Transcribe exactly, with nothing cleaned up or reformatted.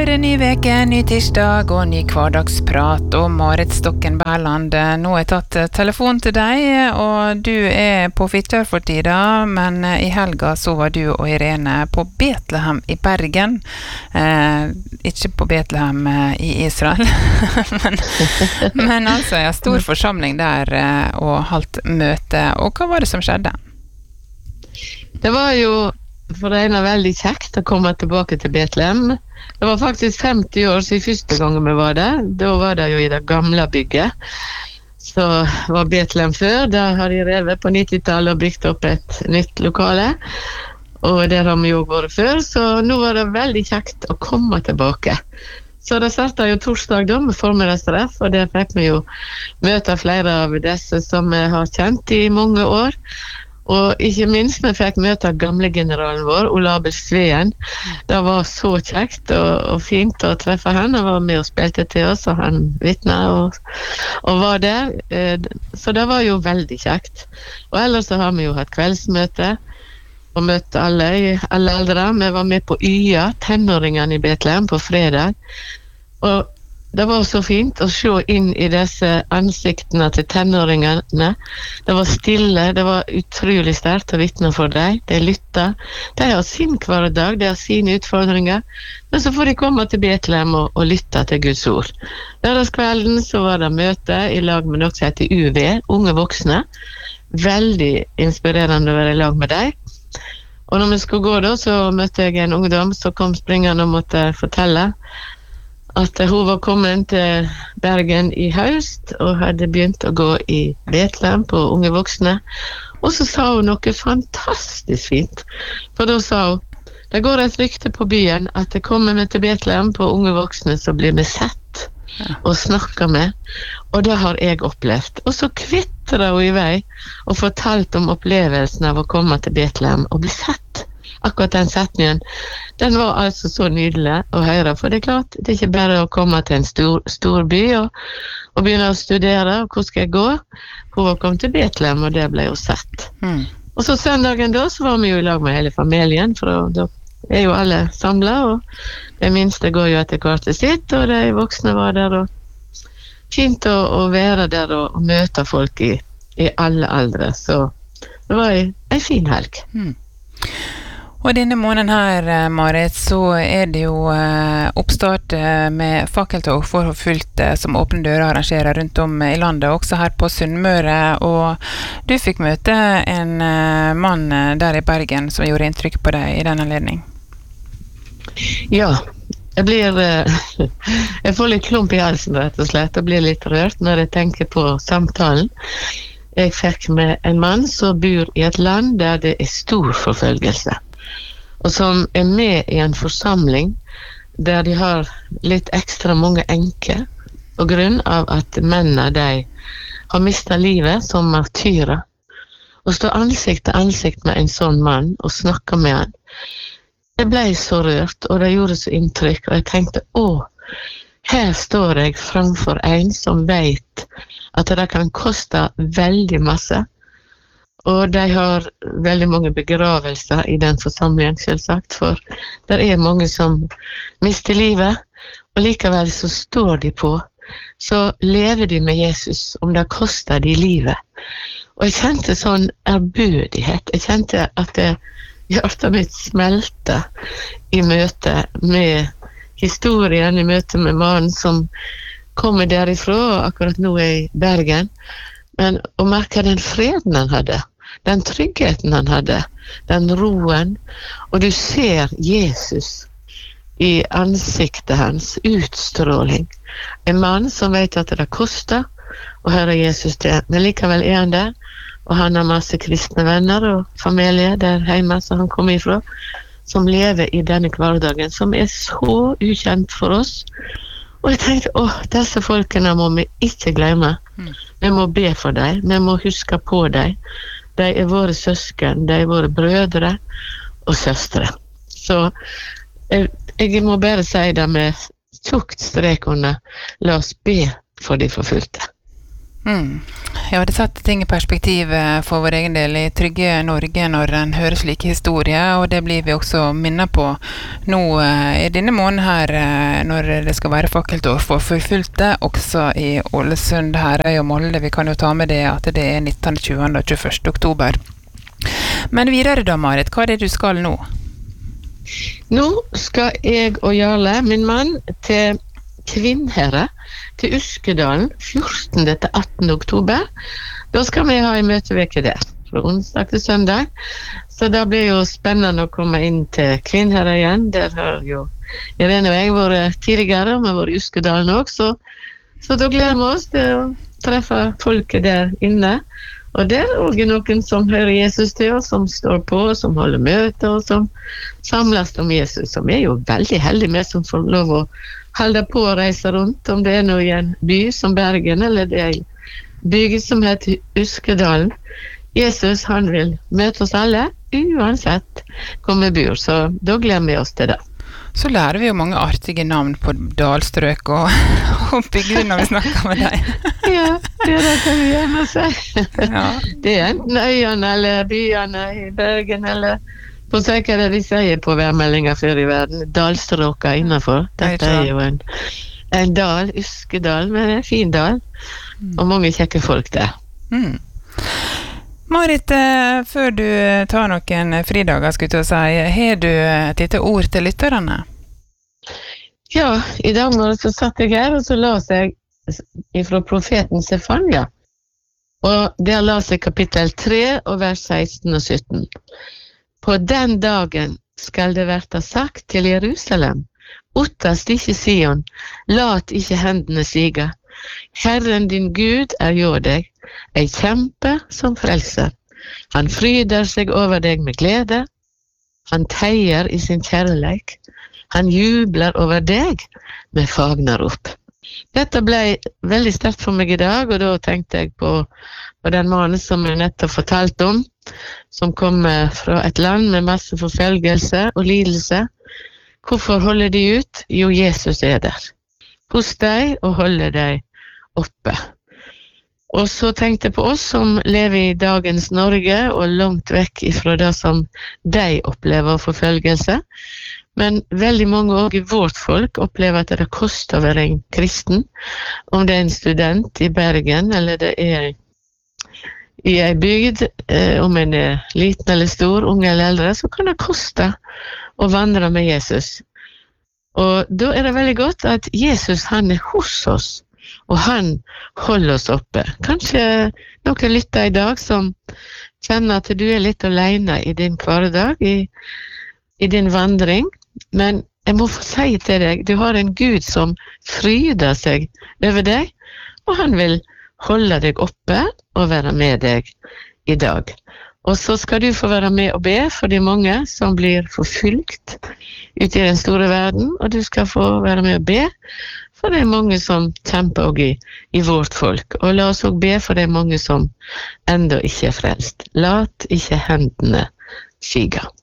er ny veke, ny tirsdag og ny hverdagsprat, og Marit Stokken Berland, nå har jeg tatt telefon til deg, og du er på Fitjar for tida, men i helga så var du og Irene på Betlehem i Bergen, eh, ikke på Betlehem i Israel, men, men altså en stor forsamling der og halvt møte, og hva var det som skjedde? Det var jo for det ene veldig kjekt å komme tilbake til Betlehem. Det var faktisk femti år siden første gangen vi var der. Da var det jo i det gamle bygget. Så var Betlehem før. Der har de revet på nittitallet og bygd opp et nytt lokale. Og der har vi jo vært før, så nå var det veldig kjekt å komme tilbake. Så det startet jo torsdag da med formiddagstreff, og der fikk vi jo møte flere av disse som vi har kjent i mange år. Og ikke minst vi fikk møte gamle generalen vår, Ole Abel Sveen. Det var så kjekt og, og fint å treffe han. Han var med og spilte til oss, og han vittnet og, og var der. Så det var jo veldig kjekt. Og ellers så har vi jo hatt kveldsmøte og møtt alle i alle aldre. Vi var med på Y A, tenåringene i Betlehem, på fredag. Og det var så fint å se inn i disse ansiktene til tenåringene. Det var stille, det var utrolig sterkt å vitne for dem. De lyttet. De har sin hverdag, de har sine utfordringer. Men så får de komme til Betlehem og, og lytte til Guds ord. Lørdagskvelden så var det møte i lag med noe som heter U V, unge voksne. Veldig inspirerende å være i lag med dem. Og når vi skulle gå da, så møtte jeg en ungdom som kom springende og måtte fortelle at hun var kommet til Bergen i høst og hadde begynt å gå i Betlehem på unge voksne. Og så sa hun noe fantastisk fint. For da sa hun, det går et rykte på byen at det kommer vi til Betlehem på unge voksne, så blir vi sett og snakket med. Og det har jeg opplevd. Og så kvitret hun i vei og fortalte om opplevelsen av å komme til Betlehem og bli sett. Akkurat den setningen, den var altså så nydelig å høre, for det er klart, det er ikke bare å komme til en stor, stor by og, og begynne å studere, og hvor skal jeg gå? Hun var kommet til Betlehem, og det ble jo sett. Mm. Og så søndagen da, så var vi jo i lag med hele familien, for da er jo alle samlet, og de minste går jo etter hvert til sitt, og de voksne var der, og fint å, å være der og, og møte folk i, i alle aldre, så det var en, en fin helg. Mm. Og denne måneden her, Marit, så er det jo oppstart med fakkeltog for fullt som Åpne Dører arrangerer rundt om i landet, også her på Sunnmøre, og du fikk møte en mann der i Bergen som gjorde inntrykk på deg i den anledning. Ja, jeg blir jeg får litt klump i halsen rett og slett, og blir litt rørt når jeg tenker på samtalen. Jeg fikk med en mann som bor i et land der det er stor forfølgelse, og som er med i en forsamling der de har litt ekstra mange enker på grunn av at mennene de har mistet livet som martyrer. Og stå ansikt til ansikt med en sånn mann og snakke med han, jeg ble så rørt, og det gjorde så inntrykk, og jeg tenkte, å, her står jeg framfor en som vet at det kan koste veldig masse. Og de har veldig mange begravelser i den forsamlingen, selvsagt, for det er mange som mister livet, og likevel så står de på, så lever de med Jesus, om det koster de livet. Og jeg kjente sånn ærbødighet, jeg kjente at det, hjertet mitt smelte i møte med historien, i møte med mannen som kommer derifra, og akkurat nå er i Bergen, men å merke den freden han hadde, den tryggheten han hadde, den roen, og du ser Jesus i ansiktet hans, utstråling. En mann som vet at det koster å høre Jesus til, men likevel er han der, og han har masse kristne venner og familie der hjemme som han kommer ifra, som lever i denne hverdagen, som er så ukjent for oss. Og jeg tenkte, åh, disse folkene må vi ikke glemme. Mm. Vi må be for dem, vi må huske på dem. De er våre søsken, de er våre brødre og søstre. Så jeg, jeg må bare si det med tjukt strek under, la oss be for de forfulgte. Mm. Ja, det setter ting i perspektiv for vår egen del i trygge Norge når en hører slike historier, og det blir vi også minnet på nå i denne måneden her, når det skal være fakkeltog for forfulgte, også i Ålesund, Herøy og Molde. Vi kan jo ta med det at det er nittende, tjuende og tjueførste oktober. Men videre da, Marit, hva er det du skal nå? Nå skal jeg og Jarle, min mann, til Kvinnherre, til Uskedalen, fjortende til attende oktober. Da skal vi ha en møteveke der, fra onsdag til søndag. Så da blir jo spennende å komme inn til Kvinnherre igjen. Der har jo Irene og jeg vært tidligere, og vi har vært i Uskedalen også. Så, så da gleder vi oss til å treffe folket der inne. Og der er også noen som hører Jesus til, og som står på, og som holder møter, og som samles om Jesus. Som er jo veldig heldige med, som får lov å holde på å reise rundt, om det er noe i en by som Bergen, eller det er en by som heter Uskedalen. Jesus, han vil møte oss alle, uansett hvor vi bor, så da gleder vi oss til det. Så lærer vi jo mange artige navn på dalstrøk og, og bygder når vi snakker med deg. Ja, det kan vi gjerne si. Ja. Det er enten øyene eller byene i Bergen, eller på seg hva det de sier på værmeldinger før i verden. Dalstråka innenfor. Dette er jo en, en dal, Uskedal, men en fin dal. Og mange kjekke folk der. Mm. Marit, før du tar noen fridager, skulle jeg si, har du et lite ord til lytterne? Ja, i dag morgen så satt jeg her, og så las jeg fra profeten Sefania. Og der las jeg kapittel tre, og vers seksten og sytten. På den dagen skal det verta sagt til Jerusalem, ottast ikke Sion, lat ikke hendene siga. Herren din Gud er hjå deg, ei kjempe som frelser. Han fryder seg over deg med glede, han teier i sin kjærleik, han jubler over deg med fagnarop. Dette ble veldig sterkt for meg i dag, og da tenkte jeg på, på den mannen som jeg nettopp fortalte om, som kommer fra et land med masse forfølgelse og lidelse. Hvorfor holder de ut? Jo, Jesus er der hos deg og holder deg oppe. Og så tenkte jeg på oss som lever i dagens Norge og langt vekk ifra det som de opplever forfølgelse. Men veldig mange også i vårt folk opplever at det koster å være en kristen. Om det er en student i Bergen, eller det er i en bygd, eh, om en er liten eller stor, unge eller eldre, så kan det koste å vandre med Jesus. Og da er det veldig godt at Jesus, han er hos oss, og han holder oss oppe. Kanskje noen lytter i dag som kjenner at du er litt alene i din hverdag, i, i din vandring, men jeg må få si til deg, du har en Gud som fryder seg over deg, og han vil holde deg oppe og være med deg i dag. Og så skal du få være med og be for de mange som blir forfulgt ute i den store verden, og du skal få være med og be for de mange som kjemper også i, i vårt folk. Og la oss også be for de mange som enda ikke er frelst. Lat ikke hendene siga.